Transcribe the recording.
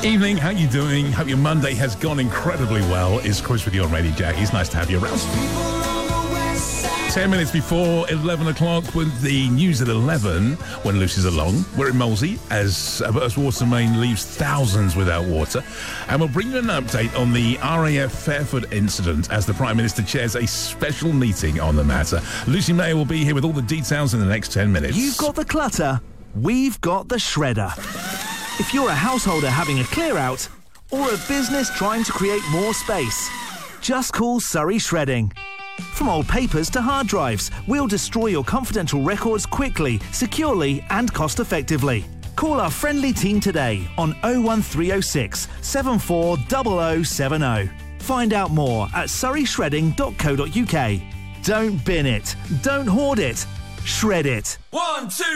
Evening, how you doing? Hope your Monday has gone incredibly well. It's Chris with you on Radio Jack. It's nice to have you around. 10 minutes before 11 o'clock with the news at 11 when Lucy's along. We're in Molesey as a burst water main leaves thousands without water. And we'll bring you an update on the RAF Fairford incident as the Prime Minister chairs a special meeting on the matter. Lucy May will be here with all the details in the next 10 minutes. You've got the clutter, we've got the shredder. If you're a householder having a clear out or a business trying to create more space, just call Surrey Shredding. From old papers to hard drives, we'll destroy your confidential records quickly, securely and cost-effectively. Call our friendly team today on 01306 740070. Find out more at surreyshredding.co.uk. Don't bin it, don't hoard it, shred it. 1, 2